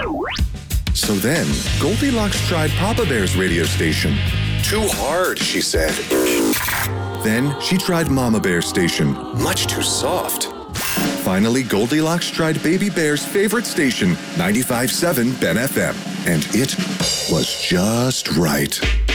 So then, Goldilocks tried Papa Bear's radio station. Too hard, she said. Then she tried Mama Bear's station. Much too soft. Finally, Goldilocks tried Baby Bear's favorite station, 95.7 Ben FM. And it was just right.